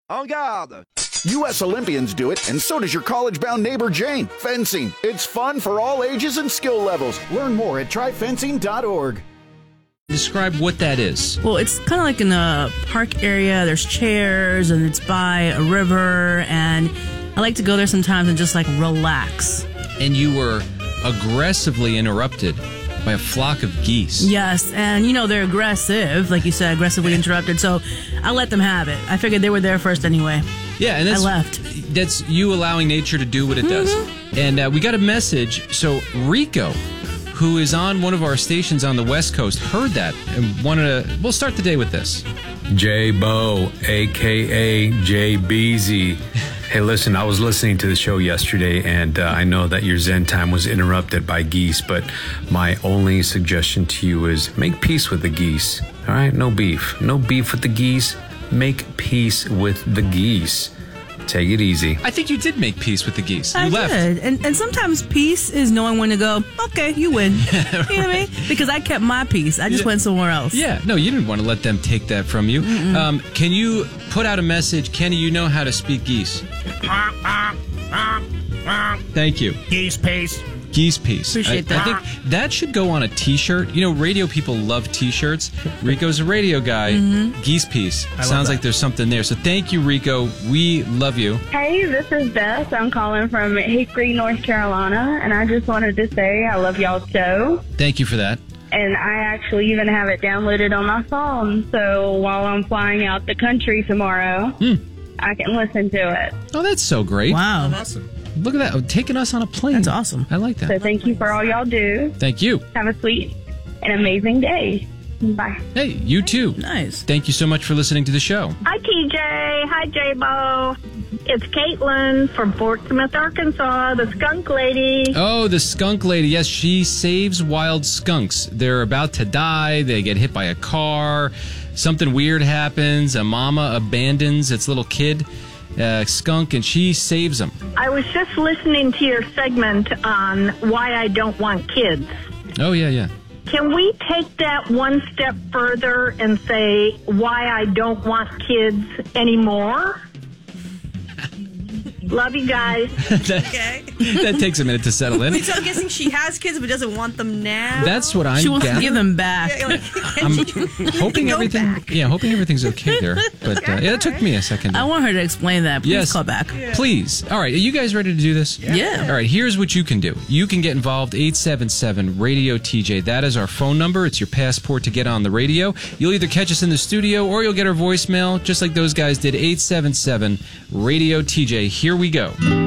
En garde! U.S. Olympians do it, and so does your college-bound neighbor Jane. Fencing. It's fun for all ages and skill levels. Learn more at tryfencing.org. Describe what that is. Well, it's kind of like in a park area. There's chairs, and it's by a river, and I like to go there sometimes and just, like, relax. And you were aggressively interrupted by a flock of geese. Yes, and, you know, they're aggressive, like you said, aggressively interrupted, so I let them have it. I figured they were there first anyway. Yeah, and I left. That's you allowing nature to do what it does. And we got a message. So Rico, who is on one of our stations on the West Coast, heard that and wanted to... We'll start the day with this. J-Bo, a.k.a. Jay Beezy. Hey, listen, I was listening to the show yesterday, and I know that your Zen time was interrupted by geese, but my only suggestion to you is make peace with the geese, all right? No beef. No beef with the geese. Make peace with the geese. Take it easy. I think you did make peace with the geese. You I left. did. And sometimes peace is knowing when to go, okay, you win. You know what I mean? Because I kept my peace. I just went somewhere else. Yeah, no, you didn't want to let them take that from you. Can you put out a message? Kenny, you know how to speak geese. Thank you. Geese peace. Geese piece. Appreciate that. I think that should go on a T-shirt. You know, radio people love T-shirts. Rico's a radio guy. Geese piece. Sounds like there's something there. So thank you, Rico. We love you. Hey, this is Beth. I'm calling from Hickory, North Carolina, and I just wanted to say I love y'all's show. Thank you for that. And I actually even have it downloaded on my phone, so while I'm flying out the country tomorrow, I can listen to it. Oh, that's so great. Wow. Awesome. Look at that. Taking us on a plane. That's awesome. I like that. So thank you for all y'all do. Thank you. Have a sweet and amazing day. Bye. Hey, you too. Nice. Thank you so much for listening to the show. Hi, TJ. Hi, J-Bo. It's Caitlin from Fort Smith, Arkansas, the skunk lady. Oh, the skunk lady. Yes, she saves wild skunks. They're about to die. They get hit by a car. Something weird happens. A mama abandons its little kid, skunk, and she saves them. I was just listening to your segment on why I don't want kids. Oh, yeah. Can we take that one step further and say why I don't want kids anymore? Love you guys. Okay. That takes a minute to settle in. So I'm guessing she has kids but doesn't want them now. That's what I'm She wants to gathering. give them back. I'm hoping go everything. back. Yeah, hoping everything's okay there. But it took me a second. I want her to explain that. Please Yes. call back. Please. All right, are you guys ready to do this? Yeah. All right, here's what you can do. You can get involved, 877-RADIO-TJ. That is our phone number. It's your passport to get on the radio. You'll either catch us in the studio or you'll get our voicemail, just like those guys did, 877-RADIO-TJ. Here we go.